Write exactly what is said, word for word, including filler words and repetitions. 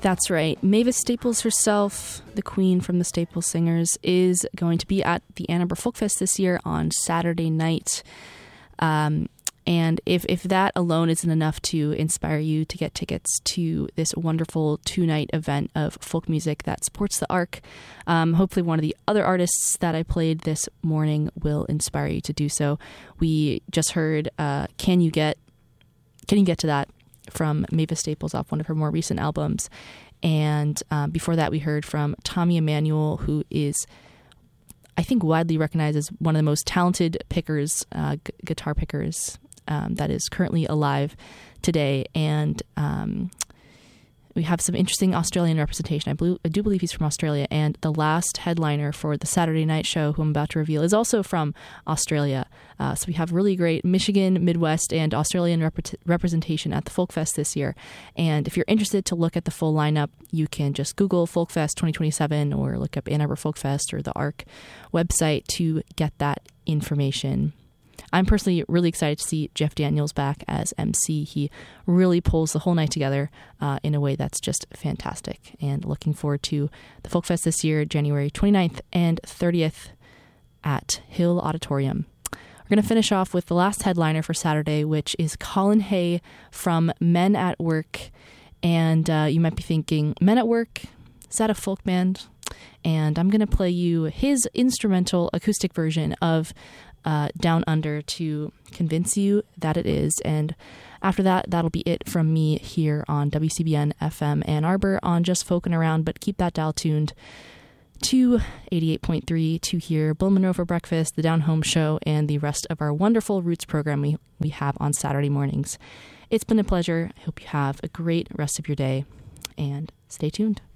That's right. Mavis Staples herself, the queen from the Staples Singers, is going to be at the Ann Arbor Folk Fest this year on Saturday night. Um, and if, if that alone isn't enough to inspire you to get tickets to this wonderful two-night event of folk music that supports the Ark, um, hopefully one of the other artists that I played this morning will inspire you to do so. We just heard uh, Can You Get Can You Get to That from Mavis Staples off one of her more recent albums. And um, before that, we heard from Tommy Emmanuel, who is, I think, widely recognized as one of the most talented pickers, uh, g- guitar pickers um, that is currently alive today. And um, we have some interesting Australian representation. I, believe, I do believe he's from Australia. And the last headliner for the Saturday night show, who I'm about to reveal, is also from Australia. Uh, so we have really great Michigan, Midwest, and Australian rep- representation at the Folk Fest this year. And if you're interested to look at the full lineup, you can just Google Folk Fest twenty twenty-seven or look up Ann Arbor Folk Fest or the Ark website to get that information. I'm personally really excited to see Jeff Daniels back as M C. He really pulls the whole night together uh, in a way that's just fantastic. And looking forward to the Folk Fest this year, January twenty-ninth and thirtieth at Hill Auditorium. We're going to finish off with the last headliner for Saturday, which is Colin Hay from Men at Work. And uh, you might be thinking, Men at Work? Is that a folk band? And I'm going to play you his instrumental acoustic version of Uh, Down Under to convince you that it is. And after that, that'll be it from me here on W C B N F M Ann Arbor on Just Folkin' Around, but keep that dial tuned to eighty-eight point three to hear Bill Monroe for breakfast, the Down Home Show, and the rest of our wonderful Roots program we, we have on Saturday mornings. It's been a pleasure. I hope you have a great rest of your day, and stay tuned.